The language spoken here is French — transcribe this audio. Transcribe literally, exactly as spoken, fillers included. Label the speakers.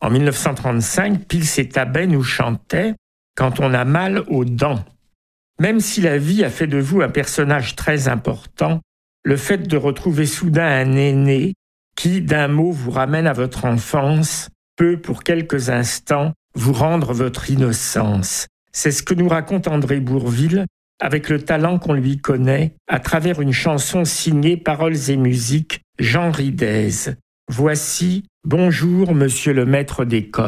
Speaker 1: En mille neuf cent trente-cinq, Pils et Tabet nous chantaient « Quand on a mal aux dents ». Même si la vie a fait de vous un personnage très important, le fait de retrouver soudain un aîné qui, d'un mot, vous ramène à votre enfance, peut, pour quelques instants, vous rendre votre innocence. C'est ce que nous raconte André Bourvil, avec le talent qu'on lui connaît, à travers une chanson signée Paroles et musique Jean Ridez. Voici « Bonjour, monsieur le maître d'école ».